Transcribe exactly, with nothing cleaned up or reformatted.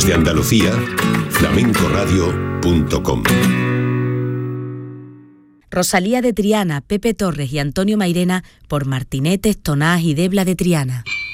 Desde Andalucía, flamencoradio punto com. Rosalía de Triana, Pepe Torres y Antonio Mairena por Martinetes, Tonás y Debla de Triana.